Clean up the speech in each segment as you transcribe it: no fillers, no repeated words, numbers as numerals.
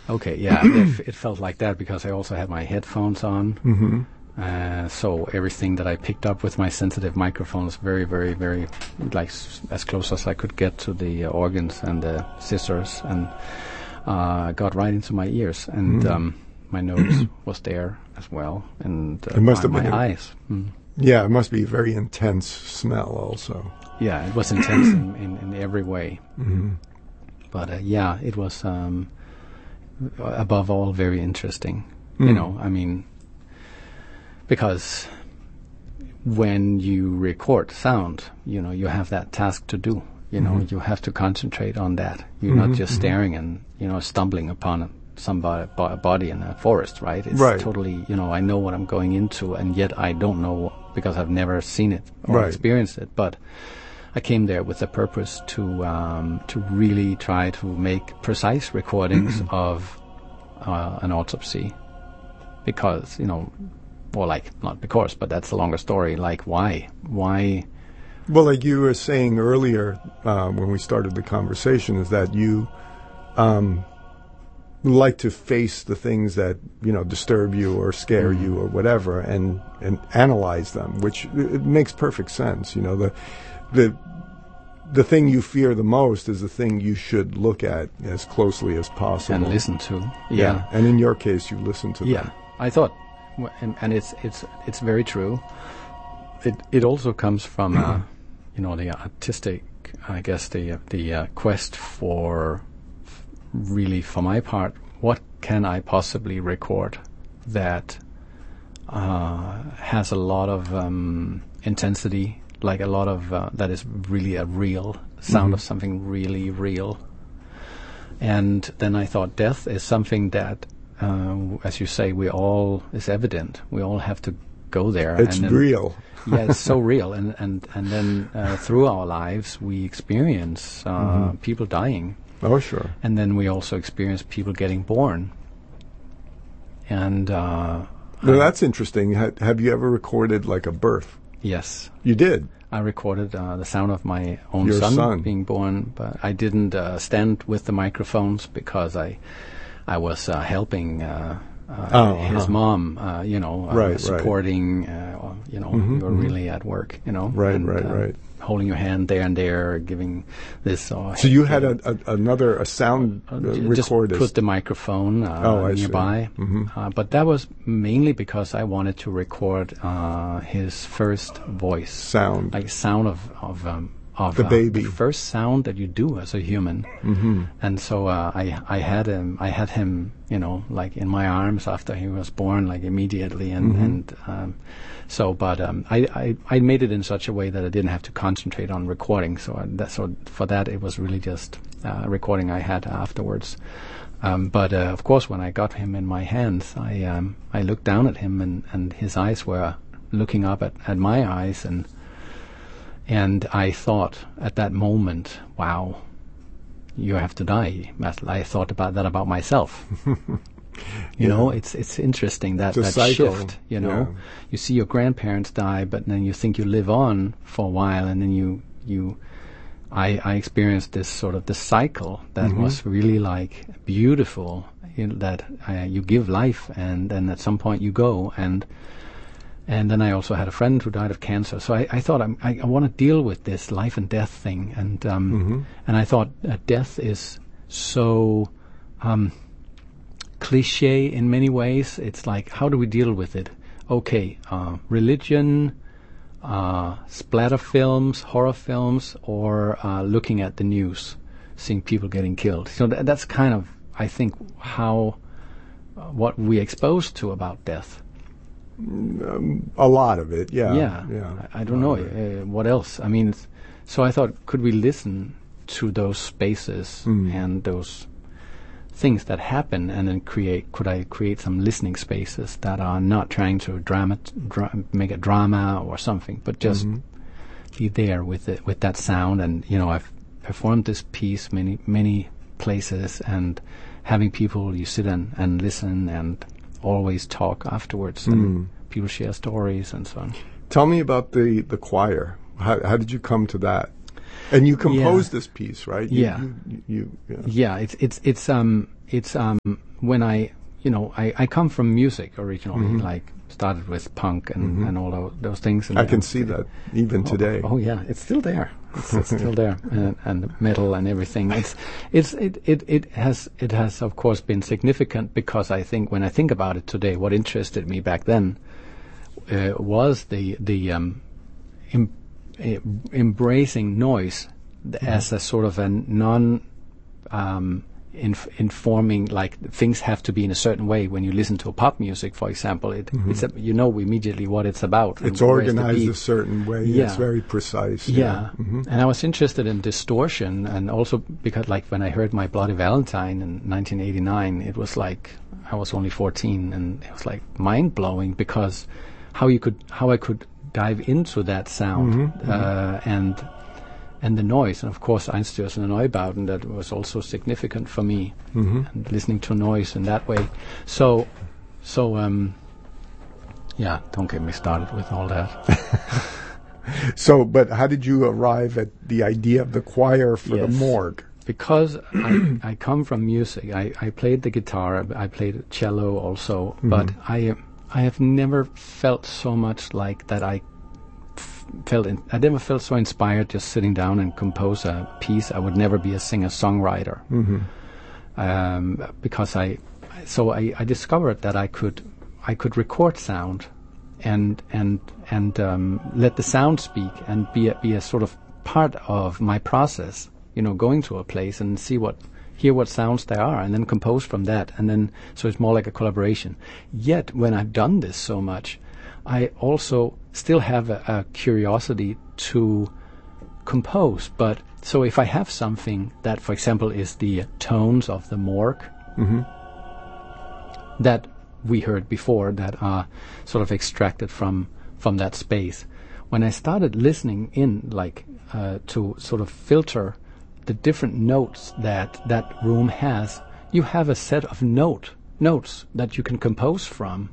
Okay, yeah, it felt like that because I also had my headphones on. So everything that I picked up with my sensitive microphones, very, very, very, like as close as I could get to the organs and the scissors, and got right into my ears, and my nose was there as well, and it must have my been eyes. Yeah, it must be a very intense smell also. Yeah, it was intense in every way. But yeah, it was above all very interesting. You know, I mean, because when you record sound, you know, you have that task to do. You know, you have to concentrate on that. You're not just staring and, you know, stumbling upon somebody body in a forest, right? It's totally, you know, I know what I'm going into, and yet I don't know because I've never seen it or experienced it. But I came there with the purpose to really try to make precise recordings of an autopsy, because, you know, or like, not because, but that's a longer story. Like, why? Well, like you were saying earlier when we started the conversation, is that you like to face the things that, you know, disturb you or scare you or whatever, and analyze them, which it makes perfect sense. You know, the thing you fear the most is the thing you should look at as closely as possible and listen to. Yeah. And in your case, you listen to them. Yeah, I thought, and it's very true. It also comes from you know, the artistic, I guess, the quest for, really, for my part, what can I possibly record that has a lot of intensity, like a lot of that is really a real sound of something really real. And then I thought death is something that, as you say, is evident. We all have to go there. It's real. Yeah, it's so real. And then through our lives, we experience people dying. Oh, sure. And then we also experience people getting born. And now that's interesting. Have you ever recorded like a birth? Yes. You did? I recorded the sound of my own son being born, but I didn't stand with the microphones because I was helping his mom, you know, supporting, you know, we were really at work, you know. Right. Holding your hand there and there, giving this. So you had a sound recordist. Just put the microphone nearby. But that was mainly because I wanted to record his first voice. Sound. Like sound of the baby. The first sound that you do as a human. And so I had him, you know, like in my arms after he was born, like immediately. But I made it in such a way that I didn't have to concentrate on recording. So for that, it was really just recording I had afterwards. But of course, when I got him in my hands, I looked down at him, and his eyes were looking up at my eyes, and I thought at that moment, wow, you have to die. I thought about that about myself. You know, it's interesting that shift, you know. Yeah. You see your grandparents die, but then you think you live on for a while, and then I experienced this sort of the cycle that was really like beautiful, you know, that you give life, and then at some point you go, and then I also had a friend who died of cancer. So I thought I want to deal with this life and death thing, and I thought death is so cliche in many ways. It's like, how do we deal with it? Okay, religion, splatter films, horror films, or looking at the news, seeing people getting killed. So that's kind of, I think, what we're exposed to about death. A lot of it, yeah. Yeah. I don't know what else. I mean, so I thought, could we listen to those spaces and those things that happen, and then could I create some listening spaces that are not trying to make a drama or something, but just be there with that sound. And you know, I've performed this piece many places, and having people, you sit and listen and always talk afterwards, and people share stories and so on. Tell me about the choir. How did you come to that? And you composed this piece, right? Yeah. You Yeah. It's when I come from music originally, like started with punk and all those things. And I can see that even today. Oh yeah, it's still there. It's still there, and metal and everything. It has of course been significant, because I think when I think about it today, what interested me back then was the embracing noise as a sort of a informing, like things have to be in a certain way. When you listen to pop music, for example, it's immediately what it's about. It's organized a certain way. Yeah. It's very precise. Yeah. And I was interested in distortion, and also because, like, when I heard My Bloody Valentine in 1989, it was like I was only 14, and it was like mind blowing, because how I could dive into that sound and the noise. And of course, Einstürzen und Neubauten, that was also significant for me, and listening to noise in that way. So yeah, don't get me started with all that. So, but how did you arrive at the idea of the choir for the morgue? Because I come from music. I played the guitar, I played cello also, but I have never felt so much like that. I never felt so inspired just sitting down and compose a piece. I would never be a singer-songwriter, because I discovered that I could record sound and let the sound speak and be a sort of part of my process. Going to a place and hear what sounds there are, and then compose from that, and then so it's more like a collaboration. Yet when I've done this so much, I also still have a curiosity to compose. But so if I have something that, for example, is the tones of the morgue that we heard before, that are sort of extracted from that space, when I started listening in, like to sort of filter the different notes that room has, you have a set of notes that you can compose from.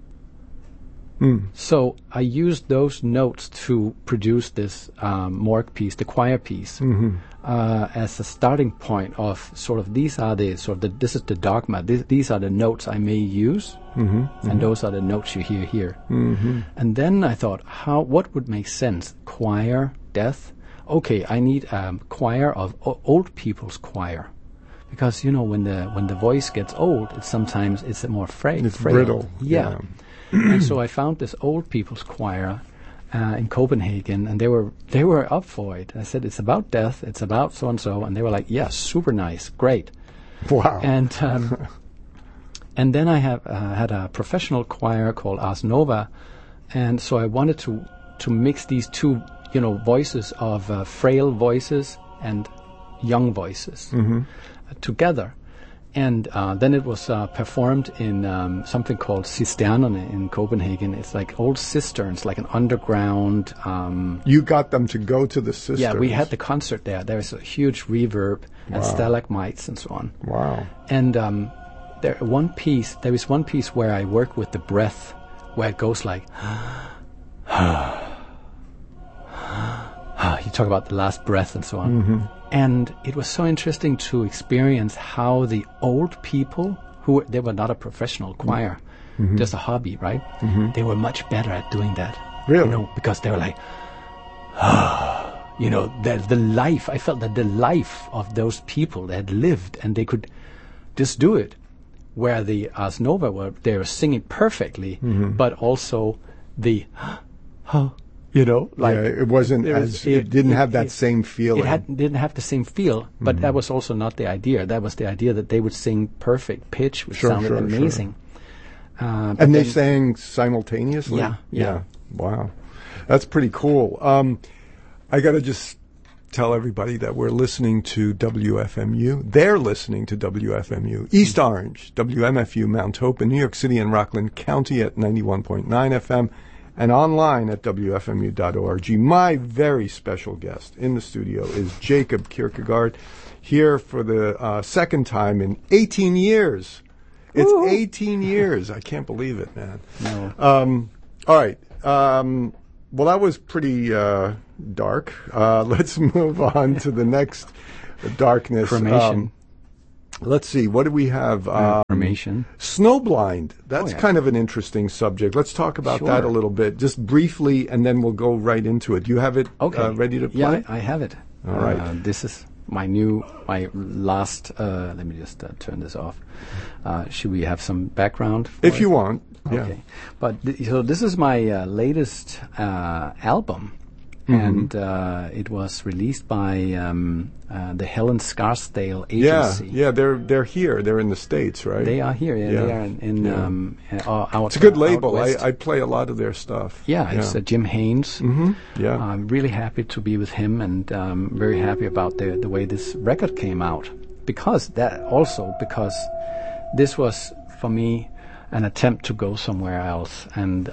So I used those notes to produce this morgue piece, the choir piece, as a starting point of sort of this is the dogma. These are the notes I may use, and those are the notes you hear here. And then I thought, what would make sense? Choir, death. Okay, I need a choir of old people's choir, because when the voice gets old, it's a more frail. It's brittle. Yeah. And so I found this old people's choir in Copenhagen, and they were up for it. I said, it's about death, it's about so and so, and they were like, yes, super nice, great. Wow. And and then I had a professional choir called Ars Nova, and so I wanted to mix these two voices of frail voices and young voices together. And then it was performed in something called Cisternerne in Copenhagen. It's like old cisterns, like an underground... You got them to go to the cisterns? Yeah, we had the concert there. There was a huge reverb and stalagmites and so on. Wow. And there is one piece where I work with the breath, where it goes like... You talk about the last breath and so on. And it was so interesting to experience how the old people, they were not a professional choir, just a hobby, right? They were much better at doing that. Really? Because they were like, the life, I felt that the life of those people, they had lived, and they could just do it. Where the Ars Nova they were singing perfectly, but also the, it wasn't it didn't have that same feeling. It didn't have the same feel, but that was also not the idea. That was the idea that they would sing perfect pitch, which sounded amazing. And they sang simultaneously? Yeah. Wow. That's pretty cool. I got to just tell everybody that we're listening to WFMU. They're listening to WFMU. East Orange, WMFU, Mount Hope in New York City and Rockland County at 91.9 FM. And online at WFMU.org. My very special guest in the studio is Jacob Kierkegaard, here for the second time in 18 years. It's 18 years. I can't believe it, man. No. All right. Well, that was pretty dark. Let's move on to the next darkness. Cremation. Let's see. What do we have? Information. Snowblind. That's yeah. kind of an interesting subject. Let's talk about that a little bit, just briefly, and then we'll go right into it. Do you have it ready to play? Yeah, I have it. All right. This is my last. Let me just turn this off. Should we have some background? If you want. Yeah. Okay. But so this is my latest album. And it was released by the Helen Scarsdale Agency. Yeah, they're here. They're in the States, right? They are here. Yeah. They are in it's a good label. I play a lot of their stuff. Yeah, it's Jim Haynes. Mm-hmm. Yeah, I'm really happy to be with him, and very happy about the way this record came out. Because this was for me an attempt to go somewhere else, and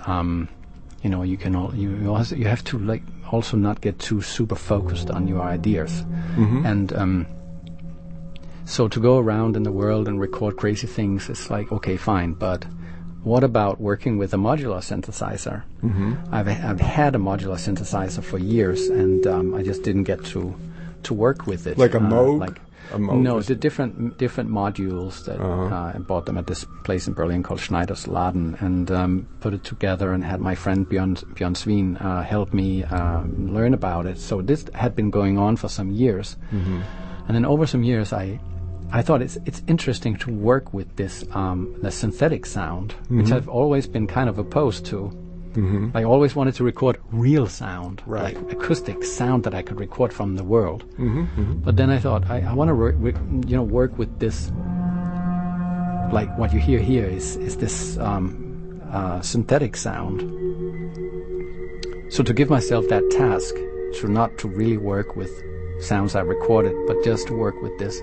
you have to also not get too super focused on your ideas, and so to go around in the world and record crazy things, it's like, okay, fine, but what about working with a modular synthesizer? I've had a modular synthesizer for years, and I just didn't get to work with it. Like a Moog? No, the different modules that I bought them at this place in Berlin called Schneider's Laden, and put it together, and had my friend Björn Sveen help me learn about it. So this had been going on for some years, and then over some years I thought it's interesting to work with this the synthetic sound, which I've always been kind of opposed to. I always wanted to record real sound, like acoustic sound that I could record from the world. But then I thought I want to work with this, like what you hear here is this synthetic sound. So to give myself that task, not to really work with sounds I recorded, but just to work with this.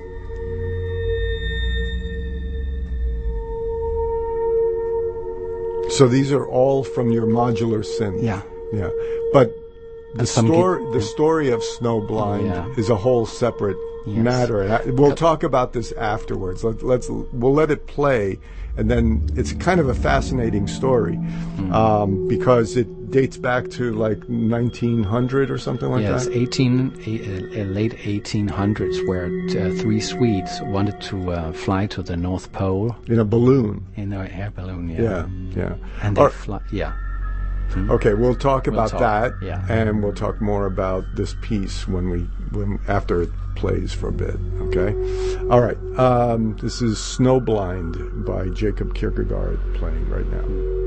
So these are all from your modular synth. Yeah. Yeah. But the story of Snowblind is a whole separate matter. And we'll talk about this afterwards. We'll let it play, and then it's kind of a fascinating story because it dates back to like 1900 or something like that. Yes, late 1800s, where three Swedes wanted to fly to the North Pole in a balloon. In an air balloon, yeah. And they fly. Yeah. Okay, we'll talk about that, yeah. And we'll talk more about this piece after it plays for a bit. Okay, all right. This is Snowblind by Jacob Kierkegaard playing right now.